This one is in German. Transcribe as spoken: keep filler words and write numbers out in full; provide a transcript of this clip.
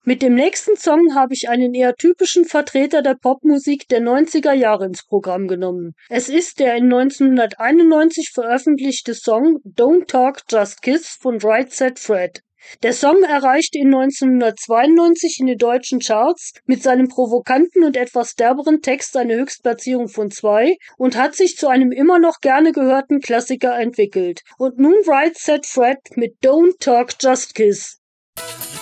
Mit dem nächsten Song habe ich einen eher typischen Vertreter der Popmusik der neunziger Jahre ins Programm genommen. Es ist der in neunzehnhunderteinundneunzig veröffentlichte Song Don't Talk, Just Kiss von Right Said Fred. Der Song erreichte in neunzehnhundertzweiundneunzig in den deutschen Charts mit seinem provokanten und etwas derberen Text eine Höchstplatzierung von zwei und hat sich zu einem immer noch gerne gehörten Klassiker entwickelt. Und nun Right Said Fred mit Don't Talk, Just Kiss.